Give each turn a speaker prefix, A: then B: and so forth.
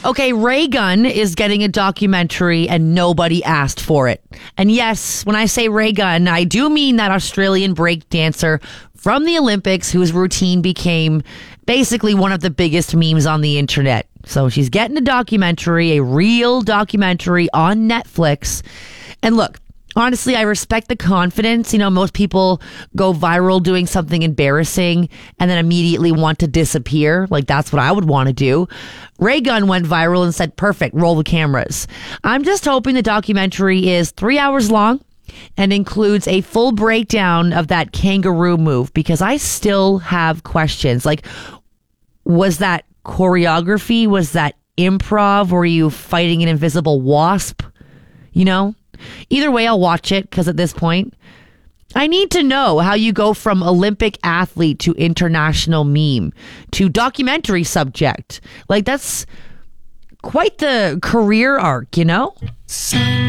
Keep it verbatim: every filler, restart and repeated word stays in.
A: Okay, Ray Gunn is getting a documentary and nobody asked for it. And yes, when I say Ray Gunn, I do mean that Australian break dancer from the Olympics whose routine became basically one of the biggest memes on the internet. So she's getting a documentary, a real documentary on Netflix. And look, honestly, I respect the confidence. You know, most people go viral doing something embarrassing and then immediately want to disappear. Like, that's what I would want to do. Ray Gunn went viral and said, perfect, roll the cameras. I'm just hoping the documentary is three hours long and includes a full breakdown of that kangaroo move, because I still have questions. Like, was that choreography? Was that improv? Were you fighting an invisible wasp? You know? Either way, I'll watch it, because at this point, I need to know how you go from Olympic athlete to international meme to documentary subject. Like, that's quite the career arc, you know?